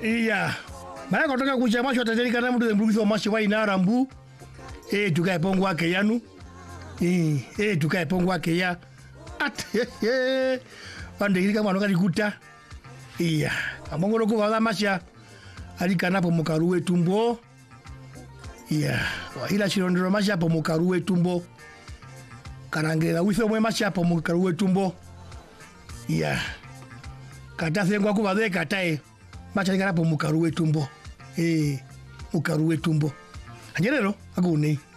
Iya. Mara kutoka kuchama shwa tajiri kana mtu mbugizo mashi wa inara mbu. Tukae pongo wake yanu. Tukae pongo wake ya. Wande kiri kama nokari kuta. Iya. Amongo loko wala masha. Alikana po mukaruwe tumbo. Iya. Wahila shirondero masha po mukaruwe tumbo. Karangela wiso mwe masha po mukaruwe tumbo. Iya. Kata sengwa kubadhe katae. Macha likana po mukaruwe tumbo. Mukaruwe tumbo. Anjerero, agune.